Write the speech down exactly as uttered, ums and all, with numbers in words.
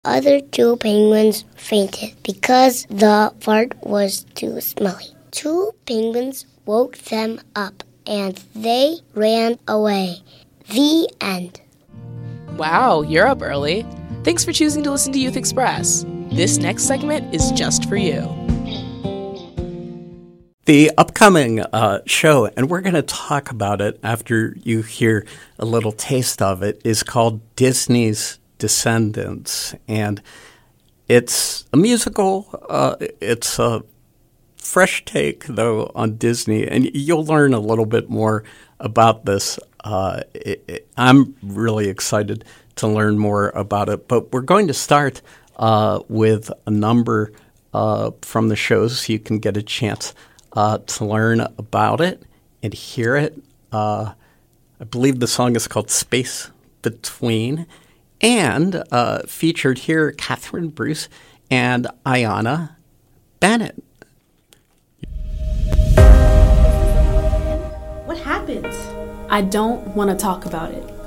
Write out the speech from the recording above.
other two penguins fainted because the fart was too smelly. Two penguins woke them up, and they ran away. The end. Wow, you're up early. Thanks for choosing to listen to Youth Express. This next segment is just for you. The upcoming uh, show, and we're going to talk about it after you hear a little taste of it, is called Disney's Descendants. And it's a musical. Uh, it's a fresh take, though, on Disney. And you'll learn a little bit more about this. Uh, it, it, I'm really excited to learn more about it. But we're going to start uh, with a number uh, from the shows so you can get a chance Uh, to learn about it and hear it. Uh, I believe the song is called Space Between. And uh, featured here, Catherine Bruce and Ayana Bennett. What happened? I don't want to talk about it.